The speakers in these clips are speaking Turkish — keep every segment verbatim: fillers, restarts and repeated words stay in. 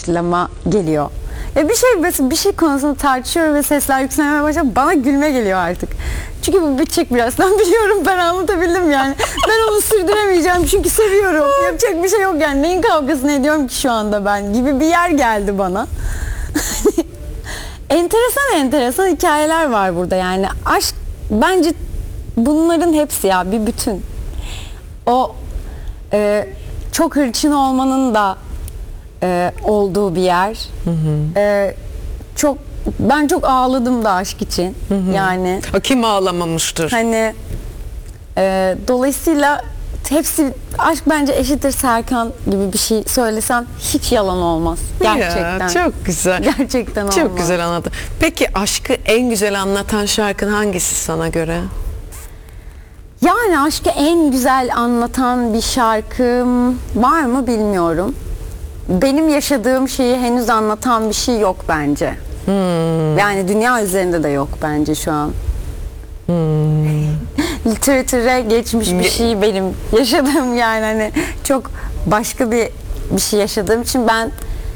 başlama geliyor. Ya bir şey mesela bir şey konusunda tartışıyor ve sesler yükselmeye başlıyor. Bana gülme geliyor artık. Çünkü bu bitecek birazdan, biliyorum, ben anlatabildim yani. Ben onu sürdüremeyeceğim çünkü seviyorum. Yapacak bir şey yok yani. Neyin kavgasını ediyorum ki şu anda ben gibi bir yer geldi bana. Enteresan enteresan hikayeler var burada yani. Aşk bence bunların hepsi ya bir bütün. O e, çok hırçın olmanın da e, olduğu bir yer. Hı hı. E, çok ben çok ağladım da aşk için. Hı hı. Yani. O kim ağlamamıştır? Hani e, dolayısıyla hepsi aşk bence eşittir Serkan gibi bir şey söylesem hiç yalan olmaz. Gerçekten. Ya, çok güzel. Gerçekten olmaz. Çok güzel anlattın. Peki aşkı en güzel anlatan şarkın hangisi sana göre? Yani aşkı en güzel anlatan bir şarkım var mı bilmiyorum. Benim yaşadığım şeyi henüz anlatan bir şey yok bence. Hmm. Yani dünya üzerinde de yok bence şu an. Hmm. Literatüre geçmiş bir şey benim yaşadığım, yani hani çok başka bir bir şey yaşadığım için ben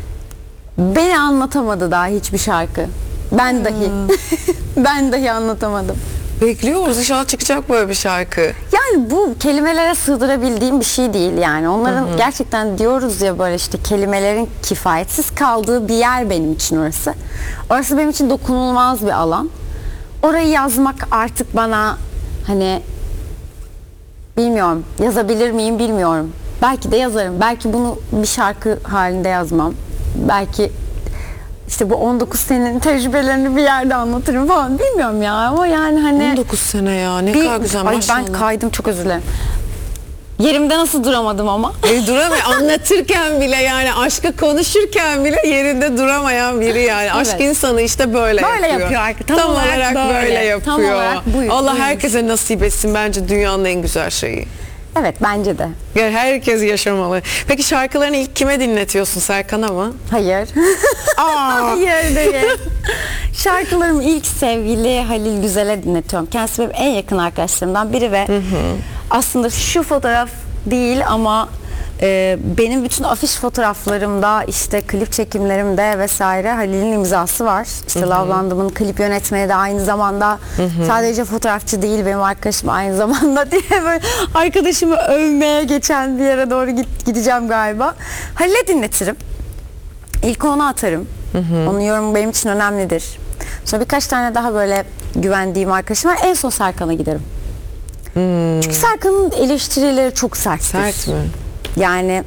beni anlatamadı daha hiçbir şarkı. Ben hmm. dahi ben dahi anlatamadım. Bekliyoruz, inşallah çıkacak böyle bir şarkı. Yani bu kelimelere sığdırabildiğim bir şey değil yani. Onların hı hı. gerçekten diyoruz ya böyle işte kelimelerin kifayetsiz kaldığı bir yer benim için orası. Orası benim için dokunulmaz bir alan. Orayı yazmak artık bana hani bilmiyorum, yazabilir miyim bilmiyorum. Belki de yazarım. Belki bunu bir şarkı halinde yazmam. Belki İşte bu on dokuz senenin tecrübelerini bir yerde anlatırım falan, bilmiyorum ya, ama yani hani on dokuz sene ya, ne bir, kadar güzel ay maşallah. Ben kaydım, çok özür dilerim. Yerimde nasıl duramadım ama. E, duramay anlatırken bile yani aşkı konuşurken bile yerinde duramayan biri yani. Evet. Aşk insanı işte böyle, böyle yapıyor. yapıyor artık. Tam, Tam olarak, olarak böyle, böyle yapıyor. Tam olarak buyur, Allah buyur. herkese nasip etsin, bence dünyanın en güzel şeyi. Evet, bence de. Yani herkes yaşamalı. Peki şarkılarını ilk kime dinletiyorsun, Serkan'a mı? Hayır. Aa. Hayır değil. Şarkılarımı ilk sevgili Halil Güzel'e dinletiyorum. Kendisi benim en yakın arkadaşlarımdan biri ve hı hı. aslında şu fotoğraf değil ama e, benim bütün afiş fotoğraflarımda, işte klip çekimlerimde vesaire Halil'in imzası var. İşte Lavlandım'ın klip yönetmeni de aynı zamanda, hı hı. sadece fotoğrafçı değil benim arkadaşım aynı zamanda diye böyle arkadaşımı övmeye geçen bir yere doğru git, gideceğim galiba. Halil'e dinletirim. İlk onu atarım. Hı hı. Onun yorumu benim için önemlidir. Sonra birkaç tane daha böyle güvendiğim arkadaşım var. En son Serkan'a giderim. Hmm. Çünkü Serkan'ın eleştirileri çok serttir. Sert mi? Yani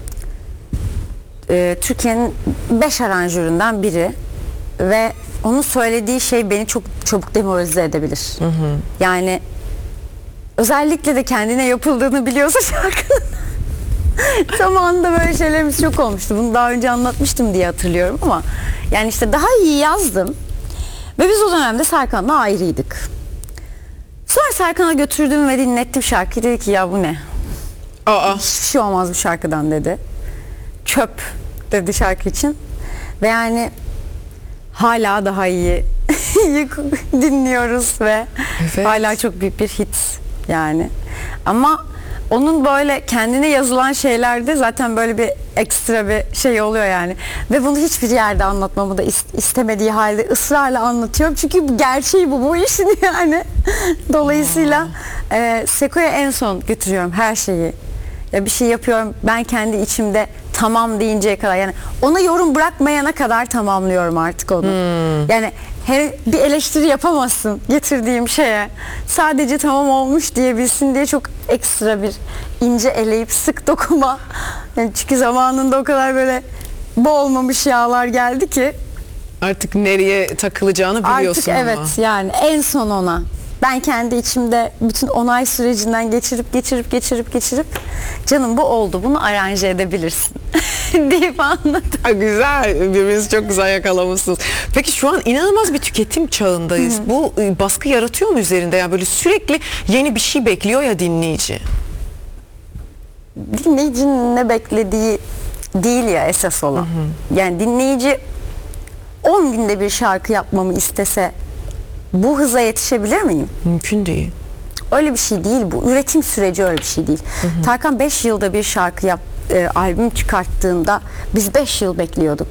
e, Türkiye'nin beş aranjöründen biri ve onun söylediği şey beni çok çabuk demoralize edebilir. Hı hı. Yani özellikle de kendine yapıldığını biliyorsa şarkının zamanında böyle şeylerimiz çok olmuştu. Bunu daha önce anlatmıştım diye hatırlıyorum ama yani işte daha iyi yazdım ve biz o dönemde Serkan'la ayrıydık. Sonra Serkan'a götürdüm ve dinlettim şarkıyı. Dedi ki ya bu ne? Aa. Hiçbir şey olmaz bu şarkıdan dedi. Çöp dedi şarkı için. Ve yani hala daha iyi dinliyoruz ve evet. hala çok büyük bir hit yani. Ama onun böyle kendine yazılan şeylerde zaten böyle bir ekstra bir şey oluyor yani. Ve bunu hiçbir yerde anlatmamı da istemediği halde ısrarla anlatıyorum. Çünkü gerçeği bu, bu işin yani. Dolayısıyla e, Seko'ya en son götürüyorum her şeyi. Ya bir şey yapıyorum, ben kendi içimde tamam deyinceye kadar, yani ona yorum bırakmayana kadar tamamlıyorum artık onu. Hmm. Yani her bir eleştiri yapamazsın getirdiğim şeye. Sadece tamam olmuş diyebilsin diye çok ekstra bir ince eleyip sık dokuma. Yani çünkü zamanında o kadar böyle boğulmamış yağlar geldi ki. Artık nereye takılacağını biliyorsun. Artık evet ama. Yani en son ona. Ben kendi içimde bütün onay sürecinden geçirip geçirip geçirip geçirip canım bu oldu, bunu aranje edebilirsin deyip anladım. Güzel, birbirinizi çok güzel yakalamışsınız. Peki şu an inanılmaz bir tüketim çağındayız. Hı-hı. Bu baskı yaratıyor mu üzerinde? Yani böyle sürekli yeni bir şey bekliyor ya dinleyici. Dinleyicinin ne beklediği değil ya esas olan. Hı-hı. Yani dinleyici on günde bir şarkı yapmamı istese bu hıza yetişebilir miyim? Mümkün değil. Öyle bir şey değil bu. Üretim süreci öyle bir şey değil. Hı hı. Tarkan beş yılda bir şarkı yap, e, albüm çıkarttığında biz beş yıl bekliyorduk.